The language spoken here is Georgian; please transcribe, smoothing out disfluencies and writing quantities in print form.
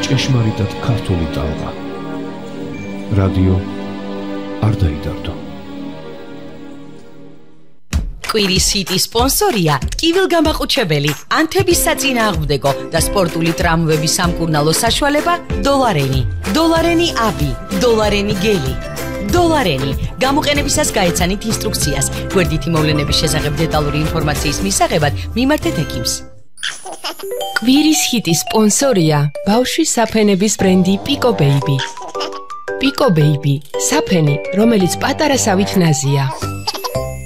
ჭეშმარიტად ქართული ტალღა. რადიო არ დაიდარდო. კვირის ჰიტის სპონსორია ტკივილგამაყუჩებელი, ანთების საწინააღმდეგო და სპორტული ტრამვების სამკურნალო საშუალება დოლარენი. დოლარენი აბი, დოლარენი გელი. დოლარენი. გამოყენებისას გაეცანით ინსტრუქციას. გვერდითი მოვლენების შესახებ დეტალური ინფორმაციის მისაღებად მიმართეთ ექიმს. კვირის ჰიტის სპონსორია ბავშვის საფენების ბრენდი Pico Baby. Pico Baby, საფენი, რომელიც პატარა სავით ნაზია.